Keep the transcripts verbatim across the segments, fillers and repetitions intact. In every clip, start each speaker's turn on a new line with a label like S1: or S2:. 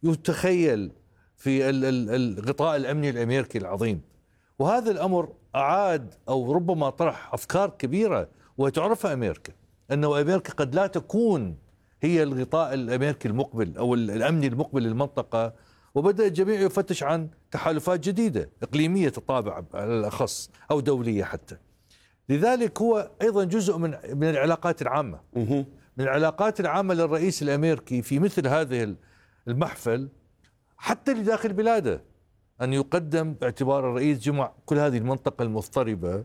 S1: يتخيل في الغطاء الأمني الأمريكي العظيم. وهذا الأمر أعاد أو ربما طرح أفكار كبيرة وتعرفها أمريكا، أنه أمريكا قد لا تكون هي الغطاء الأمريكي المقبل أو الأمني المقبل للمنطقة، وبدأ الجميع يفتش عن تحالفات جديدة إقليمية الطابع على الأخص أو دولية حتى. لذلك هو أيضا جزء من من العلاقات العامة، من العلاقات العامة للرئيس الأمريكي في مثل هذه المحفل حتى لداخل بلاده، أن يقدم باعتبار الرئيس جمع كل هذه المنطقة المضطربة،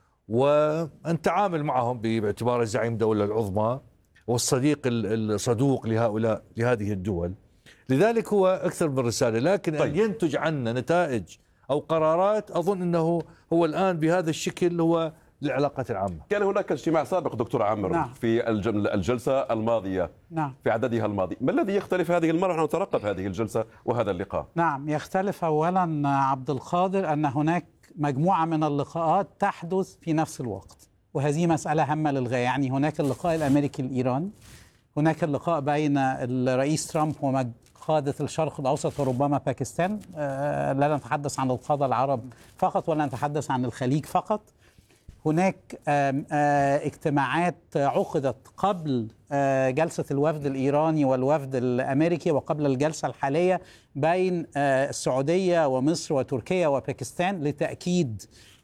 S1: وأن تعامل معهم باعتبار زعيم الدولة العظمى والصديق الصدوق لهؤلاء لهذه الدول. لذلك هو أكثر من رسالة، لكن طيب. أن ينتج عنا نتائج أو قرارات أظن أنه هو الآن بهذا الشكل هو للعلاقات العامة.
S2: كان هناك اجتماع سابق دكتور عامر نعم. في الجلسة الماضية نعم. في عددها الماضي، ما الذي يختلف هذه المرة؟ نحن نترقب هذه الجلسة وهذا اللقاء.
S3: نعم، يختلف أولا عبد القادر أن هناك مجموعة من اللقاءات تحدث في نفس الوقت، وهذه مسألة هامة للغاية. يعني هناك اللقاء الأمريكي الإيراني، هناك اللقاء بين الرئيس ترامب وقادة الشرق الأوسط وربما باكستان، آه لا نتحدث عن القادة العرب فقط ولا نتحدث عن الخليج فقط. هناك آه آه اجتماعات عقدت قبل آه جلسة الوفد الإيراني والوفد الأمريكي وقبل الجلسة الحالية بين آه السعودية ومصر وتركيا وباكستان لتأكيد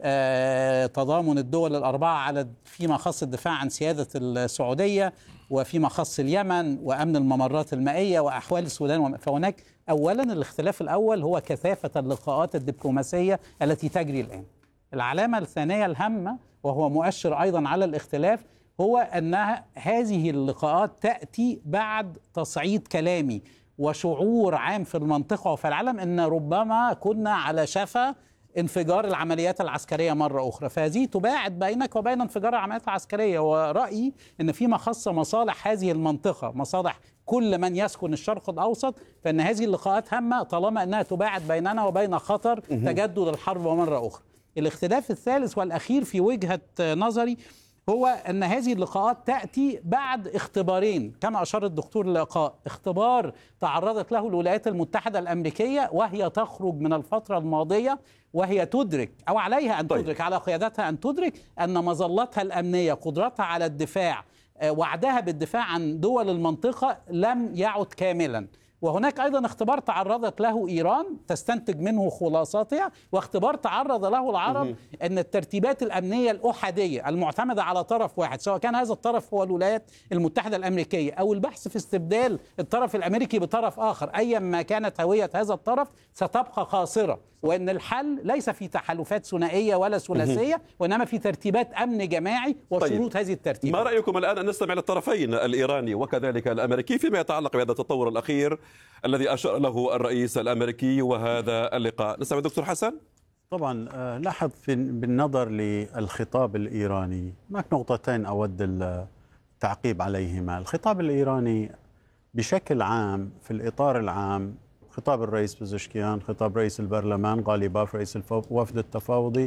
S3: آه تضامن الدول الأربعة على فيما خص الدفاع عن سيادة السعودية وفيما خص اليمن وأمن الممرات المائية وأحوال السودان. فهناك أولا الاختلاف الأول هو كثافة اللقاءات الدبلوماسية التي تجري الآن. العلامة الثانية الهامة وهو مؤشر أيضا على الاختلاف هو أن هذه اللقاءات تأتي بعد تصعيد كلامي وشعور عام في المنطقة وفي العالم أن ربما كنا على شفا انفجار العمليات العسكرية مرة أخرى، فهذه تباعد بينك وبين انفجار العمليات العسكرية. ورأيي أن فيما خص مصالح هذه المنطقة، مصالح كل من يسكن الشرق الأوسط، فإن هذه اللقاءات هامة طالما أنها تباعد بيننا وبين خطر تجدد الحرب مرة أخرى. الاختلاف الثالث والأخير في وجهة نظري هو أن هذه اللقاءات تأتي بعد اختبارين كما أشار الدكتور اللقاء، اختبار تعرضت له الولايات المتحدة الأمريكية وهي تخرج من الفترة الماضية وهي تدرك أو عليها أن تدرك، على قيادتها أن تدرك أن مظلتها الأمنية، قدرتها على الدفاع، وعدها بالدفاع عن دول المنطقة لم يعد كاملا. وهناك أيضا اختبار تعرضت له إيران تستنتج منه خلاصاتها، واختبار تعرض له العرب أن الترتيبات الأمنية الأحادية المعتمدة على طرف واحد، سواء كان هذا الطرف هو الولايات المتحدة الأمريكية أو البحث في استبدال الطرف الأمريكي بطرف آخر، أيا ما كانت هوية هذا الطرف ستبقى خاسرة، وأن الحل ليس في تحالفات ثنائية ولا ثلاثية وإنما في ترتيبات أمن جماعي وشروط. طيب. هذه الترتيبات.
S2: ما رأيكم الآن أن نستمع للطرفين الإيراني وكذلك الأمريكي فيما يتعلق بهذا التطور الأخير الذي أشار له الرئيس الأمريكي وهذا اللقاء؟ نسمع دكتور حسن.
S4: طبعا لاحظ بالنظر للخطاب الإيراني هناك نقطتين أود التعقيب عليهما. الخطاب الإيراني بشكل عام في الإطار العام خطاب الرئيس بزشكيان، خطاب رئيس البرلمان غالباف رئيس الوفد التفاوضي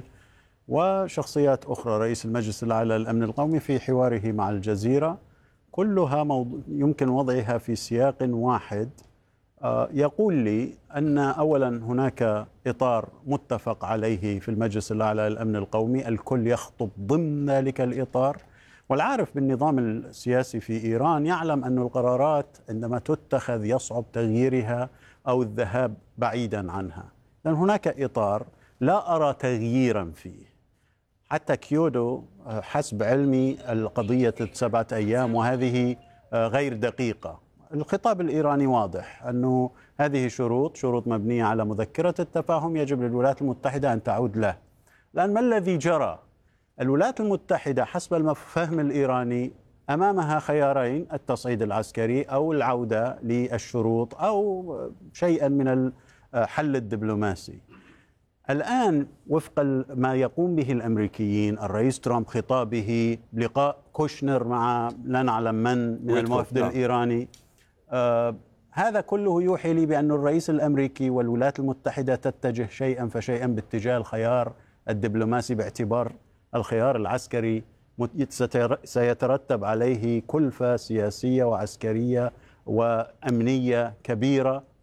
S4: وشخصيات أخرى، رئيس المجلس الأعلى للأمن القومي في حواره مع الجزيرة، كلها موضوع يمكن وضعها في سياق واحد يقول لي أن أولا هناك إطار متفق عليه في المجلس الأعلى للأمن القومي، الكل يخطب ضمن ذلك الإطار، والعارف بالنظام السياسي في إيران يعلم أن القرارات عندما تتخذ يصعب تغييرها أو الذهاب بعيدا عنها، لأن هناك إطار لا أرى تغييرا فيه. حتى كيودو حسب علمي القضية سبعة أيام وهذه غير دقيقة. الخطاب الإيراني واضح أنه هذه شروط شروط مبنية على مذكرة التفاهم يجب للولايات المتحدة أن تعود له. لأن ما الذي جرى؟ الولايات المتحدة حسب المفهوم الإيراني أمامها خيارين، التصعيد العسكري أو العودة للشروط أو شيئا من الحل الدبلوماسي. الآن وفق ما يقوم به الأمريكيين، الرئيس ترامب خطابه، لقاء كوشنر مع لا نعلم من من الوفد الإيراني، آه هذا كله يوحي لي بأن الرئيس الأمريكي والولايات المتحدة تتجه شيئا فشيئا باتجاه الخيار الدبلوماسي، باعتبار الخيار العسكري سيترتب عليه كلفة سياسية وعسكرية وأمنية كبيرة